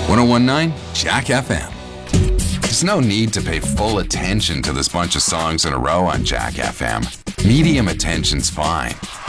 1019 Jack FM. There's no need to pay full attention to this bunch of songs in a row on Jack FM. Medium attention's fine.